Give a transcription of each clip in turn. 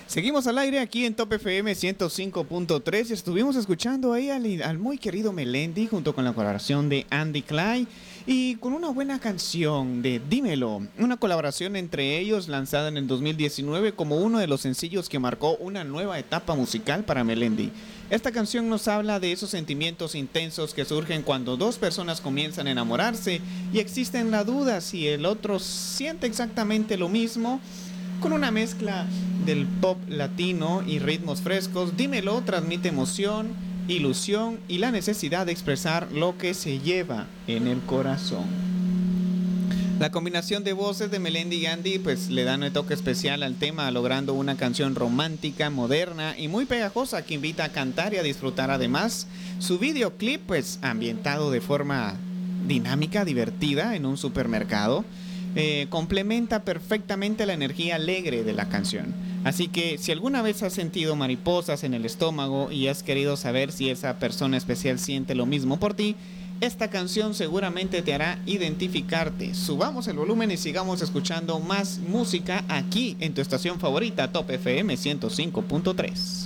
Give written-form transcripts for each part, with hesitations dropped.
Seguimos al aire aquí en Top FM 105.3. Estuvimos escuchando ahí al muy querido Melendi junto con la colaboración de Andy Clay y con una buena canción de Dímelo, una colaboración entre ellos lanzada en el 2019 como uno de los sencillos que marcó una nueva etapa musical para Melendi. Esta canción nos habla de esos sentimientos intensos que surgen cuando dos personas comienzan a enamorarse y existen la duda si el otro siente exactamente lo mismo. Con una mezcla del pop latino y ritmos frescos, Dímelo transmite emoción, ilusión y la necesidad de expresar lo que se lleva en el corazón. La combinación de voces de Melendi y Andy pues le dan un toque especial al tema, logrando una canción romántica, moderna y muy pegajosa que invita a cantar y a disfrutar. Además, su videoclip pues ambientado de forma dinámica, divertida en un supermercado, complementa perfectamente la energía alegre de la canción. Así que si alguna vez has sentido mariposas en el estómago y has querido saber si esa persona especial siente lo mismo por ti, esta canción seguramente te hará identificarte. Subamos el volumen y sigamos escuchando más música aquí en tu estación favorita, Top FM 105.3.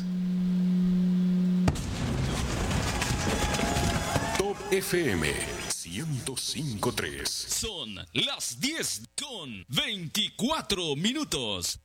Top FM 105.3. Son las 10:24.